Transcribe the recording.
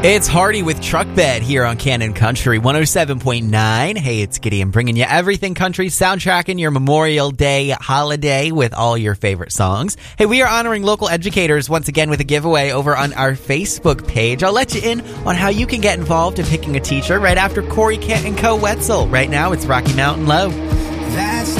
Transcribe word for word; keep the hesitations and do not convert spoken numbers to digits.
It's Hardy with Truck Bed here on Canon Country one oh seven point nine. Hey, it's Gideon bringing you everything country, soundtracking your Memorial Day holiday with all your favorite songs. Hey, we are honoring local educators once again with a giveaway over on our Facebook page. I'll let you in on how you can get involved in picking a teacher right after Corey Kent and Co. Wetzel. Right now, it's Rocky Mountain Low. That's